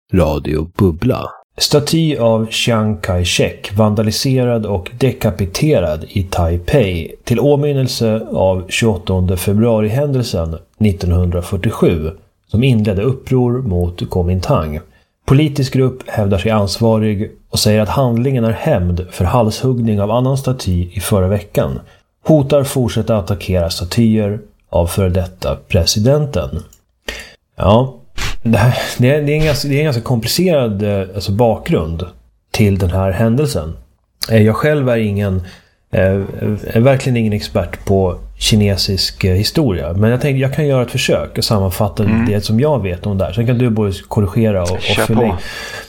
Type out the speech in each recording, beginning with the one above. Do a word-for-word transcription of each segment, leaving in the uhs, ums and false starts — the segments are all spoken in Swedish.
Radio Bubbla. Staty av Chiang Kai-shek vandaliserad och dekapiterad i Taipei till åminnelse av tjugoåttonde februari-händelsen nittonhundrafyrtiosju som inledde uppror mot Kuomintang. Politisk grupp hävdar sig ansvarig och säger att handlingen är hämnd för halshuggning av annan staty i förra veckan. Hotar fortsätta attackera statyer av före detta presidenten. Ja, det, här, det, är, det, är en ganska, det är en ganska komplicerad alltså, bakgrund till den här händelsen. Jag själv är ingen är verkligen ingen expert på kinesisk historia, men jag tänkte jag kan göra ett försök och sammanfatta mm. det som jag vet om det här. Sen kan du både korrigera och, och fylla.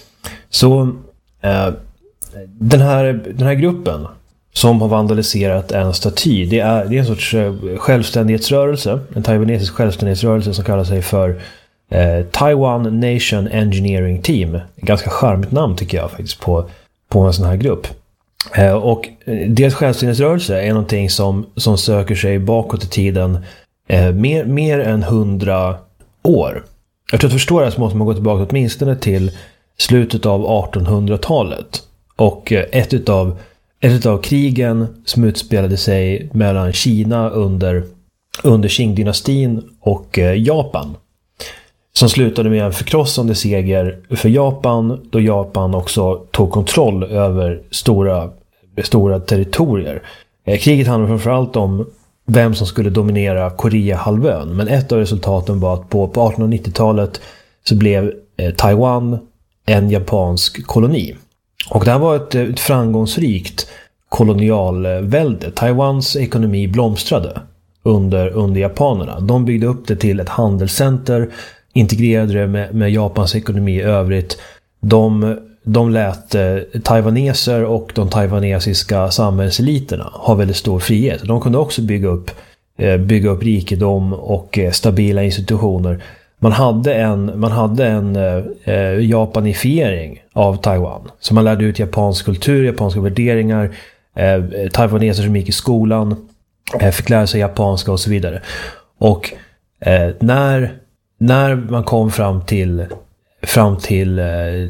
Så eh, den här den här gruppen som har vandaliserat en staty, det är, det är en sorts självständighetsrörelse, en taiwanesisk självständighetsrörelse som kallar sig för eh, Taiwan Nation Engineering Team. Ganska charmigt namn tycker jag faktiskt på, på en sån här grupp. Eh, och deras självständighetsrörelse är någonting som, som söker sig bakåt i tiden eh, mer, mer än hundra år. Jag tror att förstå det så måste man gå tillbaka åtminstone till slutet av artonhundratalet. Och eh, ett utav Ett av krigen som utspelade sig mellan Kina under, under Qing-dynastin och eh, Japan. Som slutade med en förkrossande seger för Japan, då Japan också tog kontroll över stora, stora territorier. Eh, kriget handlade framförallt om vem som skulle dominera Koreahalvön. Men ett av resultaten var att på, på artonhundranittiotalet så blev eh, Taiwan en japansk koloni. Och det här var ett, ett framgångsrikt kolonialvälde. Taiwans ekonomi blomstrade under, under japanerna. De byggde upp det till ett handelscenter, integrerade det med, med Japans ekonomi i övrigt. De, de lät eh, taiwaneser och de taiwanesiska samhällseliterna ha väldigt stor frihet. De kunde också bygga upp, eh, bygga upp rikedom och eh, stabila institutioner. Man hade en, man hade en eh, japanifiering av Taiwan. Så man lärde ut japansk kultur, japanska värderingar. Eh, taiwaneser som gick i skolan eh, fick lära sig japanska och så vidare. Och eh, när, när man kom fram till, fram till eh,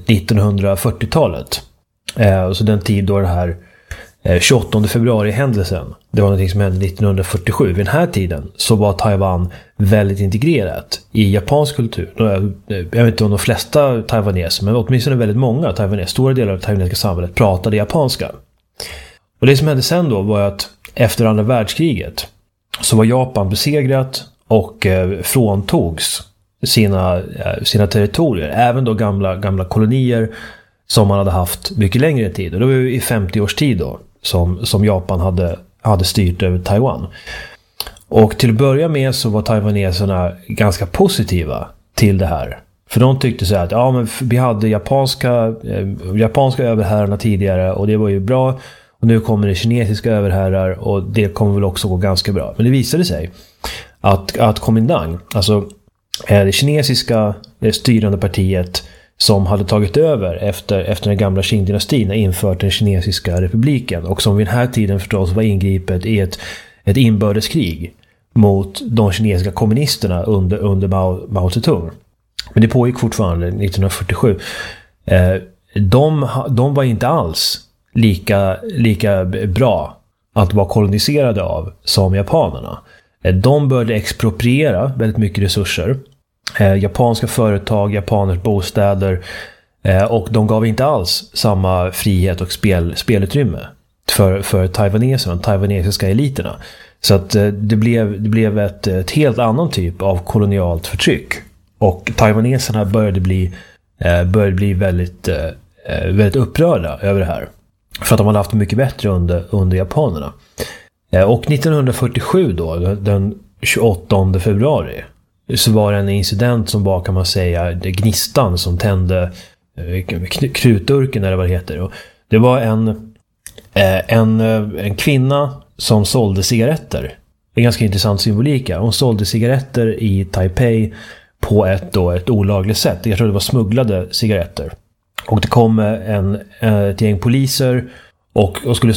nittonhundrafyrtiotalet, eh, så den tid då det här eh, tjugoåttonde februari-händelsen, det var något som hände nittonhundrafyrtiosju. Vid den här tiden så var Taiwan väldigt integrerat i japansk kultur. Jag vet inte om de flesta taiwaneser, men åtminstone väldigt många taiwaneser, stora delar av det taiwanesiska samhället pratade japanska. Och det som hände sen då var att efter andra världskriget så var Japan besegrat och eh, fråntogs sina, eh, sina territorier. Även då gamla, gamla kolonier som man hade haft mycket längre tid. Och det var ju i femtio års tid då som, som Japan hade, hade styrt över Taiwan. Och till att börja med så var taiwaneserna ganska positiva till det här. För de tyckte så här att ja, men vi hade japanska, eh, japanska överherrarna tidigare och det var ju bra. Och nu kommer det kinesiska överherrar och det kommer väl också gå ganska bra. Men det visade sig att, att Kuomintang, alltså det kinesiska det styrande partiet som hade tagit över efter, efter den gamla Qing-dynastin, infört den kinesiska republiken. Och som vid den här tiden förstås var ingripet i ett, ett inbördeskrig mot de kinesiska kommunisterna under, under Mao, Mao Zedong. Men det pågick fortfarande nittonhundrafyrtiosju. Eh, de, de var inte alls lika, lika bra att vara koloniserade av som japanerna. Eh, de började expropriera väldigt mycket resurser. Eh, japanska företag, japaners bostäder. Eh, och de gav inte alls samma frihet och spel, spelutrymme för, för taiwaneserna, de taiwanesiska eliterna. Så att eh, det blev, det blev ett, ett helt annan typ av kolonialt förtryck. Och taiwaneserna började bli, eh, började bli väldigt, eh, väldigt upprörda över det här. För att de hade haft mycket bättre under, under japanerna. Eh, och nittonhundrafyrtiosju då, den tjugoåttonde februari, så var det en incident som var, kan man säga, det gnistan som tände eh, kruturken eller vad det heter. Och det var en, eh, en, en kvinna som sålde cigaretter. Det är ganska intressant symbolik. Hon sålde cigaretter i Taipei på ett, då, ett olagligt sätt. Jag tror det var smugglade cigaretter. Och det kom en, ett gäng poliser och, och skulle